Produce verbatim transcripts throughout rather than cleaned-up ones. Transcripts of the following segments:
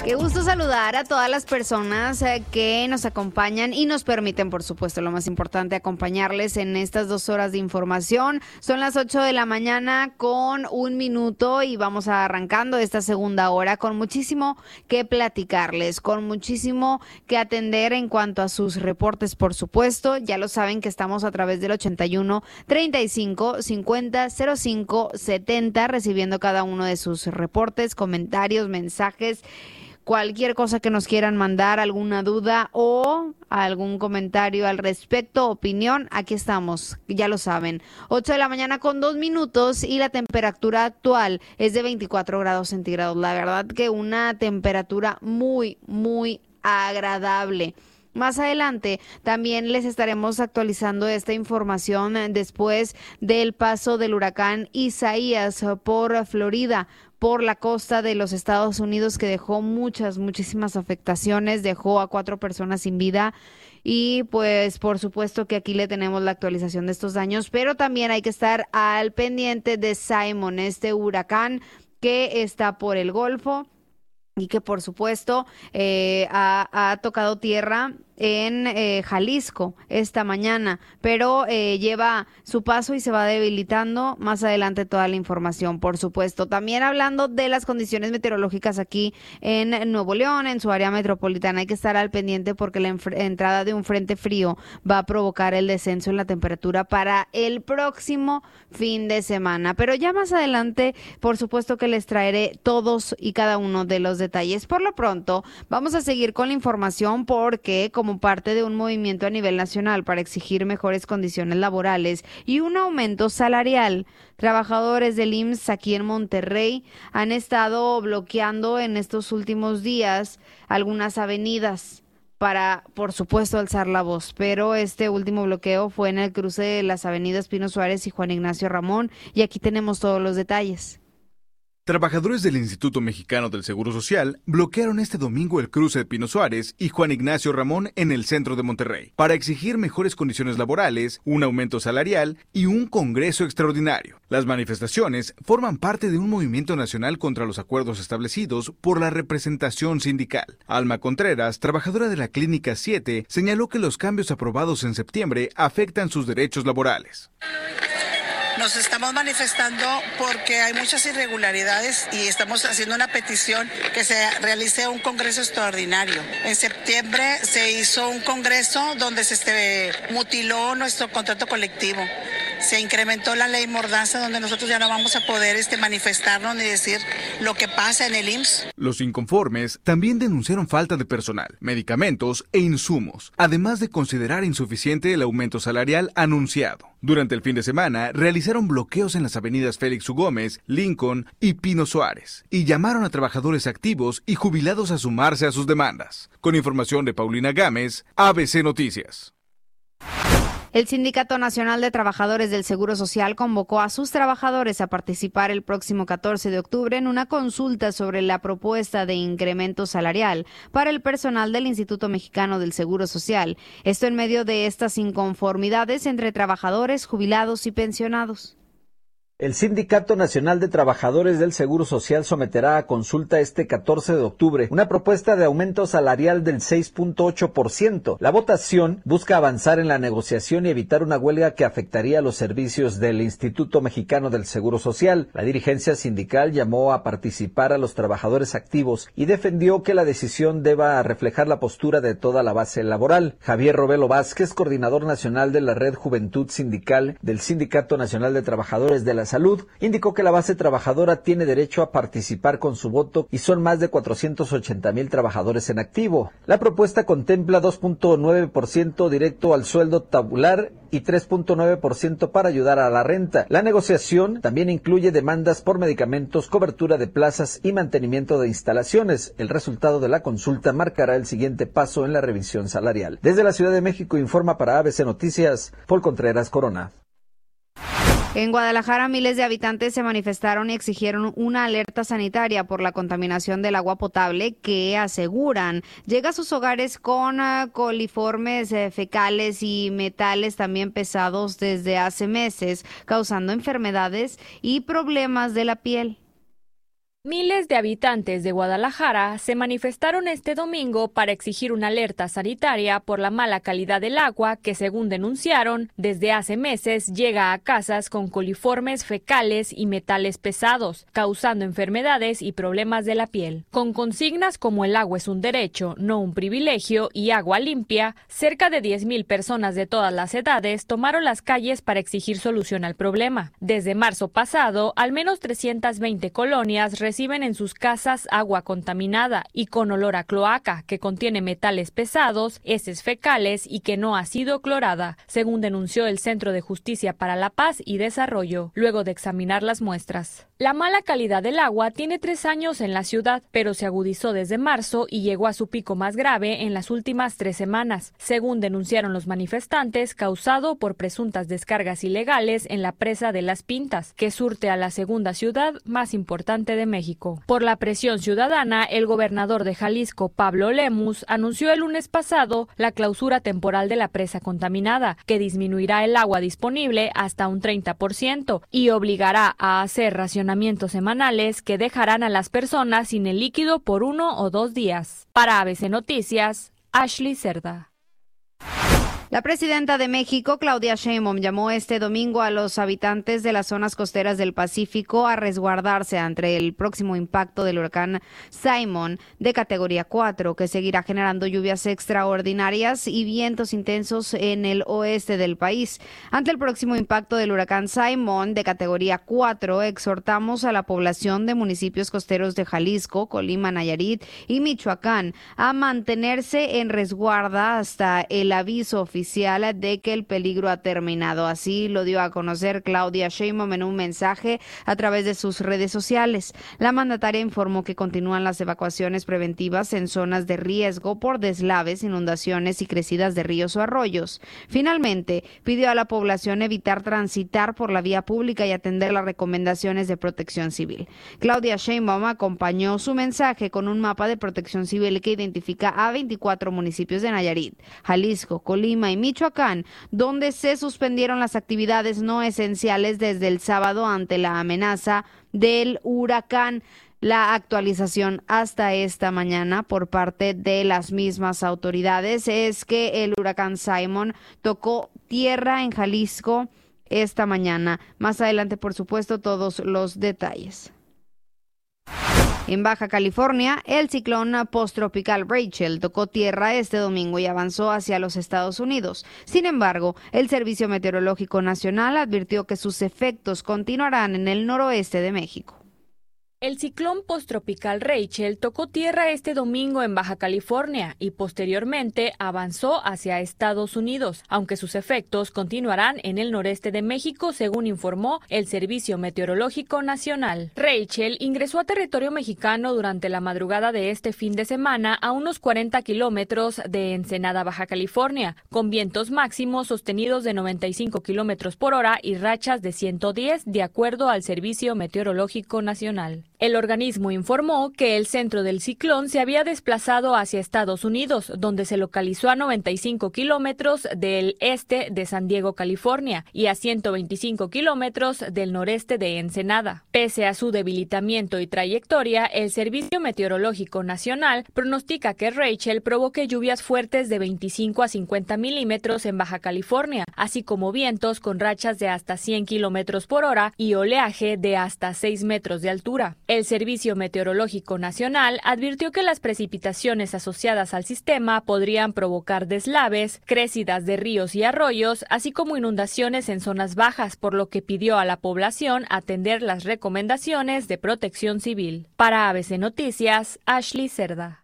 Qué gusto saludar a todas las personas eh, que nos acompañan y nos permiten, por supuesto, lo más importante, acompañarles en estas dos horas de información. Son las ocho de la mañana con un minuto y vamos arrancando esta segunda hora con muchísimo que platicarles, con muchísimo que atender en cuanto a sus reportes, por supuesto. Ya lo saben que estamos a través del ochenta y uno, treinta y cinco, cincuenta, cero cinco, setenta, recibiendo cada uno de sus reportes, comentarios, mensajes, cualquier cosa que nos quieran mandar, alguna duda o algún comentario al respecto, opinión, aquí estamos, ya lo saben. ocho de la mañana con dos minutos y la temperatura actual es de veinticuatro grados centígrados. La verdad que una temperatura muy, muy agradable. Más adelante también les estaremos actualizando esta información después del paso del huracán Isaías por Florida, por la costa de los Estados Unidos, que dejó muchas, muchísimas afectaciones, dejó a cuatro personas sin vida y pues por supuesto que aquí le tenemos la actualización de estos daños, pero también hay que estar al pendiente de Simon, este huracán que está por el Golfo y que por supuesto eh, ha, ha tocado tierra en eh, Jalisco esta mañana, pero eh, lleva su paso y se va debilitando. Más adelante toda la información, por supuesto. También hablando de las condiciones meteorológicas aquí en Nuevo León, en su área metropolitana, hay que estar al pendiente porque la entrada de un frente frío va a provocar el descenso en la temperatura para el próximo fin de semana. Pero ya más adelante, por supuesto que les traeré todos y cada uno de los detalles. Por lo pronto, vamos a seguir con la información porque, como como parte de un movimiento a nivel nacional para exigir mejores condiciones laborales y un aumento salarial, trabajadores del I M S S aquí en Monterrey han estado bloqueando en estos últimos días algunas avenidas para, por supuesto, alzar la voz, pero este último bloqueo fue en el cruce de las avenidas Pino Suárez y Juan Ignacio Ramón, y aquí tenemos todos los detalles. Trabajadores del Instituto Mexicano del Seguro Social bloquearon este domingo el cruce de Pino Suárez y Juan Ignacio Ramón en el centro de Monterrey para exigir mejores condiciones laborales, un aumento salarial y un congreso extraordinario. Las manifestaciones forman parte de un movimiento nacional contra los acuerdos establecidos por la representación sindical. Alma Contreras, trabajadora de la Clínica siete, señaló que los cambios aprobados en septiembre afectan sus derechos laborales. Nos estamos manifestando porque hay muchas irregularidades y estamos haciendo una petición que se realice un congreso extraordinario. En septiembre se hizo un congreso donde se este, mutiló nuestro contrato colectivo. Se incrementó la ley Mordaza, donde nosotros ya no vamos a poder este, manifestarnos ni decir lo que pasa en el I M S S. Los inconformes también denunciaron falta de personal, medicamentos e insumos, además de considerar insuficiente el aumento salarial anunciado. Durante el fin de semana, realizaron bloqueos en las avenidas Félix U. Gómez, Lincoln y Pino Suárez, y llamaron a trabajadores activos y jubilados a sumarse a sus demandas. Con información de Paulina Gámez, A B C Noticias. El Sindicato Nacional de Trabajadores del Seguro Social convocó a sus trabajadores a participar el próximo catorce de octubre en una consulta sobre la propuesta de incremento salarial para el personal del Instituto Mexicano del Seguro Social. Esto en medio de estas inconformidades entre trabajadores, jubilados y pensionados. El Sindicato Nacional de Trabajadores del Seguro Social someterá a consulta este catorce de octubre una propuesta de aumento salarial del seis punto ocho por ciento. La votación busca avanzar en la negociación y evitar una huelga que afectaría los servicios del Instituto Mexicano del Seguro Social. La dirigencia sindical llamó a participar a los trabajadores activos y defendió que la decisión deba reflejar la postura de toda la base laboral. Javier Robelo Vázquez, coordinador nacional de la Red Juventud Sindical del Sindicato Nacional de Trabajadores de la Salud, indicó que la base trabajadora tiene derecho a participar con su voto y son más de cuatrocientos ochenta mil trabajadores en activo. La propuesta contempla dos punto nueve por ciento directo al sueldo tabular y tres punto nueve por ciento para ayudar a la renta. La negociación también incluye demandas por medicamentos, cobertura de plazas y mantenimiento de instalaciones. El resultado de la consulta marcará el siguiente paso en la revisión salarial. Desde la Ciudad de México informa para A B C Noticias, Paul Contreras Corona. En Guadalajara, miles de habitantes se manifestaron y exigieron una alerta sanitaria por la contaminación del agua potable que aseguran llega a sus hogares con uh, coliformes eh, fecales y metales también pesados desde hace meses, causando enfermedades y problemas de la piel. Miles de habitantes de Guadalajara se manifestaron este domingo para exigir una alerta sanitaria por la mala calidad del agua que, según denunciaron, desde hace meses llega a casas con coliformes fecales y metales pesados, causando enfermedades y problemas de la piel. Con consignas como el agua es un derecho, no un privilegio, y agua limpia, cerca de diez mil personas de todas las edades tomaron las calles para exigir solución al problema. Desde marzo pasado, al menos trescientas veinte colonias reciben en sus casas agua contaminada y con olor a cloaca que contiene metales pesados, heces fecales y que no ha sido clorada, según denunció el Centro de Justicia para la Paz y Desarrollo, luego de examinar las muestras. La mala calidad del agua tiene tres años en la ciudad, pero se agudizó desde marzo y llegó a su pico más grave en las últimas tres semanas, según denunciaron los manifestantes, causado por presuntas descargas ilegales en la presa de Las Pintas, que surte a la segunda ciudad más importante de México. Por la presión ciudadana, el gobernador de Jalisco, Pablo Lemus, anunció el lunes pasado la clausura temporal de la presa contaminada, que disminuirá el agua disponible hasta un treinta por ciento y obligará a hacer racionamientos semanales que dejarán a las personas sin el líquido por uno o dos días. Para A B C Noticias, Ashley Cerda. La presidenta de México, Claudia Sheinbaum, llamó este domingo a los habitantes de las zonas costeras del Pacífico a resguardarse ante el próximo impacto del huracán Simon de categoría cuatro, que seguirá generando lluvias extraordinarias y vientos intensos en el oeste del país. Ante el próximo impacto del huracán Simon de categoría cuatro, exhortamos a la población de municipios costeros de Jalisco, Colima, Nayarit y Michoacán a mantenerse en resguarda hasta el aviso oficial oficial de que el peligro ha terminado. Así lo dio a conocer Claudia Sheinbaum en un mensaje a través de sus redes sociales. La mandataria informó que continúan las evacuaciones preventivas en zonas de riesgo por deslaves, inundaciones y crecidas de ríos o arroyos. Finalmente, pidió a la población evitar transitar por la vía pública y atender las recomendaciones de Protección Civil. Claudia Sheinbaum acompañó su mensaje con un mapa de Protección Civil que identifica a veinticuatro municipios de Nayarit, Jalisco, Colima y Michoacán, donde se suspendieron las actividades no esenciales desde el sábado ante la amenaza del huracán. La actualización hasta esta mañana por parte de las mismas autoridades es que el huracán Simon tocó tierra en Jalisco esta mañana. Más adelante, por supuesto, todos los detalles. En Baja California, el ciclón posttropical Rachel tocó tierra este domingo y avanzó hacia los Estados Unidos. Sin embargo, el Servicio Meteorológico Nacional advirtió que sus efectos continuarán en el noroeste de México. El ciclón posttropical Rachel tocó tierra este domingo en Baja California y posteriormente avanzó hacia Estados Unidos, aunque sus efectos continuarán en el noreste de México, según informó el Servicio Meteorológico Nacional. Rachel ingresó a territorio mexicano durante la madrugada de este fin de semana a unos cuarenta kilómetros de Ensenada, Baja California, con vientos máximos sostenidos de noventa y cinco kilómetros por hora y rachas de ciento diez, de acuerdo al Servicio Meteorológico Nacional. El organismo informó que el centro del ciclón se había desplazado hacia Estados Unidos, donde se localizó a noventa y cinco kilómetros del este de San Diego, California, y a ciento veinticinco kilómetros del noreste de Ensenada. Pese a su debilitamiento y trayectoria, el Servicio Meteorológico Nacional pronostica que Rachel provoque lluvias fuertes de veinticinco a cincuenta milímetros en Baja California, así como vientos con rachas de hasta cien kilómetros por hora y oleaje de hasta seis metros de altura. El Servicio Meteorológico Nacional advirtió que las precipitaciones asociadas al sistema podrían provocar deslaves, crecidas de ríos y arroyos, así como inundaciones en zonas bajas, por lo que pidió a la población atender las recomendaciones de Protección Civil. Para A B C Noticias, Ashley Cerda.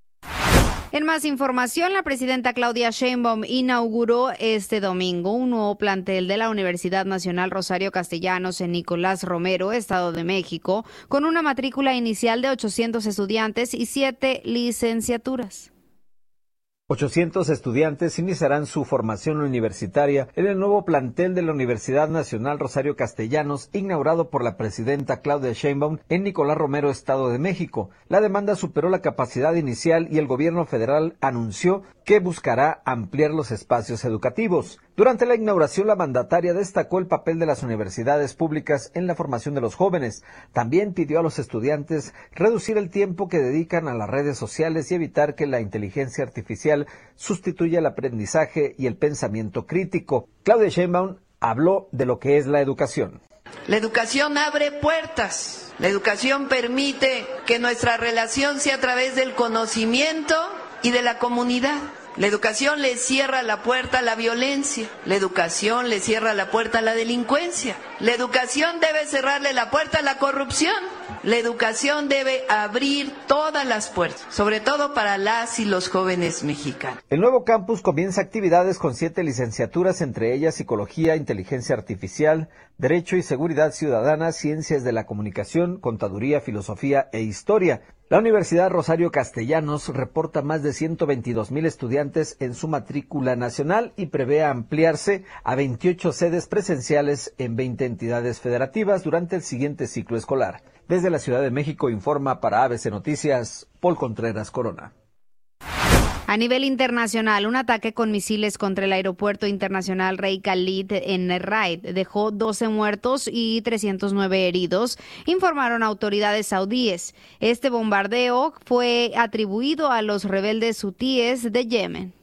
En más información, la presidenta Claudia Sheinbaum inauguró este domingo un nuevo plantel de la Universidad Nacional Rosario Castellanos en Nicolás Romero, Estado de México, con una matrícula inicial de ochocientos estudiantes y siete licenciaturas. ochocientos estudiantes iniciarán su formación universitaria en el nuevo plantel de la Universidad Nacional Rosario Castellanos, inaugurado por la presidenta Claudia Sheinbaum en Nicolás Romero, Estado de México. La demanda superó la capacidad inicial y el gobierno federal anunció que buscará ampliar los espacios educativos. Durante la inauguración, la mandataria destacó el papel de las universidades públicas en la formación de los jóvenes. También pidió a los estudiantes reducir el tiempo que dedican a las redes sociales y evitar que la inteligencia artificial sustituya el aprendizaje y el pensamiento crítico. Claudia Sheinbaum habló de lo que es la educación. La educación abre puertas. La educación permite que nuestra relación sea a través del conocimiento y de la comunidad. La educación le cierra la puerta a la violencia, la educación le cierra la puerta a la delincuencia, la educación debe cerrarle la puerta a la corrupción, la educación debe abrir todas las puertas, sobre todo para las y los jóvenes mexicanos. El nuevo campus comienza actividades con siete licenciaturas, entre ellas Psicología, Inteligencia Artificial, Derecho y Seguridad Ciudadana, Ciencias de la Comunicación, Contaduría, Filosofía e Historia. La Universidad Rosario Castellanos reporta más de ciento veintidós mil estudiantes en su matrícula nacional y prevé ampliarse a veintiocho sedes presenciales en veinte entidades federativas durante el siguiente ciclo escolar. Desde la Ciudad de México informa para A B C Noticias, Paul Contreras Corona. A nivel internacional, un ataque con misiles contra el aeropuerto internacional Rey Khalid en Riyadh dejó doce muertos y trescientos nueve heridos, informaron autoridades saudíes. Este bombardeo fue atribuido a los rebeldes hutíes de Yemen.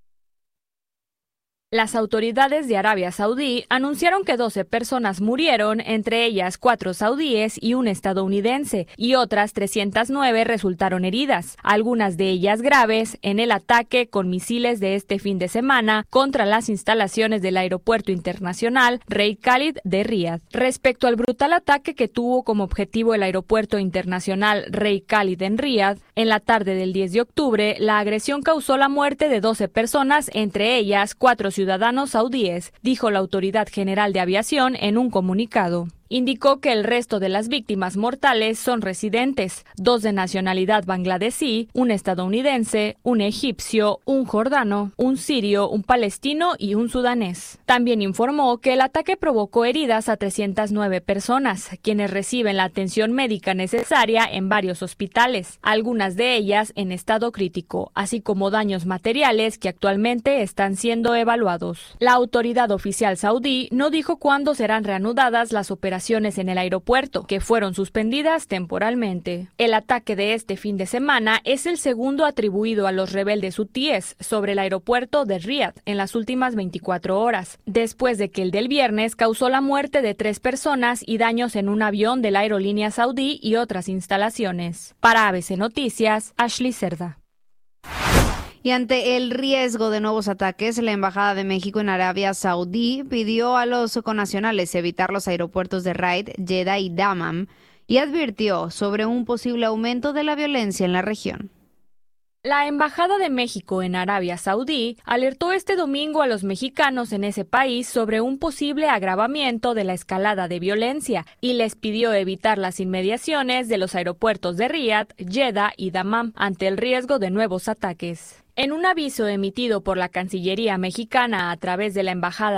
Las autoridades de Arabia Saudí anunciaron que doce personas murieron, entre ellas cuatro saudíes y un estadounidense, y otras trescientas nueve resultaron heridas, algunas de ellas graves, en el ataque con misiles de este fin de semana contra las instalaciones del Aeropuerto Internacional Rey Khalid de Riyadh. Respecto al brutal ataque que tuvo como objetivo el Aeropuerto Internacional Rey Khalid en Riyadh, en la tarde del diez de octubre, la agresión causó la muerte de doce personas, entre ellas cuatro ciudadanos ciudadanos saudíes, dijo la Autoridad General de Aviación en un comunicado. Indicó que el resto de las víctimas mortales son residentes, dos de nacionalidad bangladesí, un estadounidense, un egipcio, un jordano, un sirio, un palestino y un sudanés. También informó que el ataque provocó heridas a trescientas nueve personas, quienes reciben la atención médica necesaria en varios hospitales, algunas de ellas en estado crítico, así como daños materiales que actualmente están siendo evaluados. La autoridad oficial saudí no dijo cuándo serán reanudadas las operaciones en el aeropuerto, que fueron suspendidas temporalmente. El ataque de este fin de semana es el segundo atribuido a los rebeldes hutíes sobre el aeropuerto de Riyadh en las últimas veinticuatro horas, después de que el del viernes causó la muerte de tres personas y daños en un avión de la aerolínea saudí y otras instalaciones. Para A B C Noticias, Ashley Cerda. Y ante el riesgo de nuevos ataques, la Embajada de México en Arabia Saudí pidió a los connacionales evitar los aeropuertos de Riyadh, Jeddah y Dammam y advirtió sobre un posible aumento de la violencia en la región. La Embajada de México en Arabia Saudí alertó este domingo a los mexicanos en ese país sobre un posible agravamiento de la escalada de violencia y les pidió evitar las inmediaciones de los aeropuertos de Riyadh, Jeddah y Dammam ante el riesgo de nuevos ataques. En un aviso emitido por la Cancillería mexicana a través de la Embajada